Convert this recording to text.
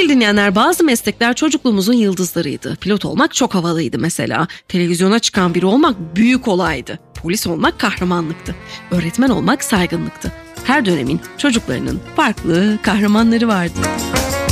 Sevgili dinleyenler, bazı meslekler çocukluğumuzun yıldızlarıydı. Pilot olmak çok havalıydı mesela. Televizyona çıkan biri olmak büyük olaydı. Polis olmak kahramanlıktı. Öğretmen olmak saygınlıktı. Her dönemin çocuklarının farklı kahramanları vardı.